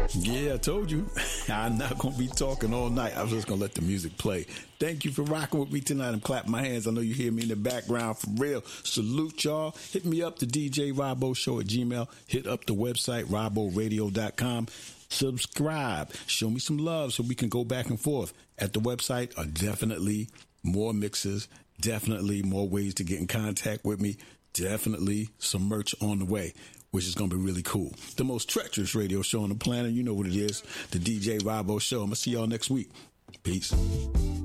Yeah, I told you. I'm not going to be talking all night. I was just going to let the music play. Thank you for rocking with me tonight. I'm clapping my hands. I know you hear me in the background. For real. Salute y'all. Hit me up, the DJ Robbo Show at Gmail. Hit up the website, robboradio.com. Subscribe. Show me some love so we can go back and forth. At the website are definitely more mixes, definitely more ways to get in contact with me, definitely some merch on the way, which is going to be really cool. The most treacherous radio show on the planet. You know what it is. The DJ Robbo Show. I'm going to see y'all next week. Peace.